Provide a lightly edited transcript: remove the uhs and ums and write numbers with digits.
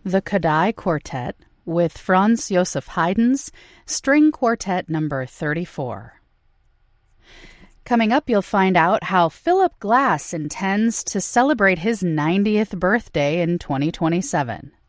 The Kodály Quartet with Franz Josef Haydn's String Quartet Number 34. Coming up, you'll find out how Philip Glass intends to celebrate his 90th birthday in 2027.